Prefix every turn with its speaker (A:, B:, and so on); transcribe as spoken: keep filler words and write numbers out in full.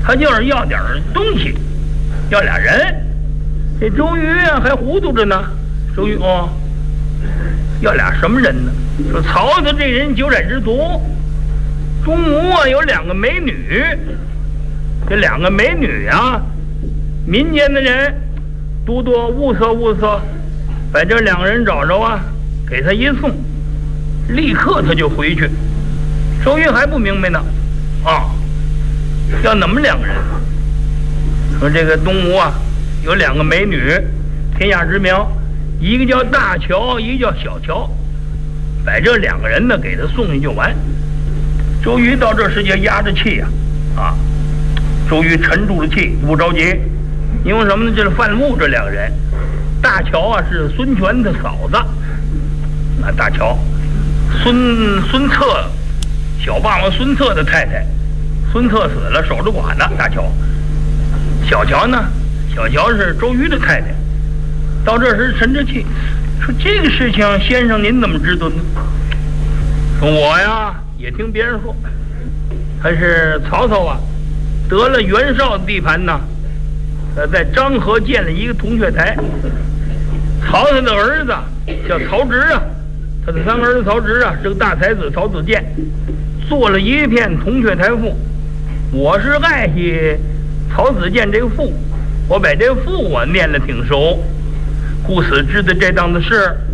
A: 他就是要点东西，要俩人。这周瑜啊还糊涂着呢。周瑜哦，要俩什么人呢？说曹操这人九窄之徒，东吴啊有两个美女，这两个美女啊，民间的人多多物色物色，把这两个人找着啊，给他一送，立刻他就回去。周瑜还不明白呢，啊，要怎么两个人？说这个东吴啊有两个美女，天下知名，一个叫大乔，一个叫小乔，把这两个人呢给他送去就完。周瑜到这时就压着气呀、啊，啊，周瑜沉住了气，不着急，因为什么呢？这是范穆这两个人，大乔啊是孙权的嫂子，啊，大乔，孙孙策，小霸王孙策的太太，孙策死了，守着寡呢，大乔。小乔呢？小乔是周瑜的太太。到这时沉着气，说这个事情，先生您怎么知道呢？说我呀也听别人说，他是曹操啊得了袁绍的地盘呢，呃，在漳河建了一个铜雀台。曹操的儿子叫曹植啊，他的三个儿子曹植啊是个大才子，曹子建做了一片铜雀台赋。我是爱惜曹子建这个赋，我把这个赋我念得挺熟，故此知道这档子事。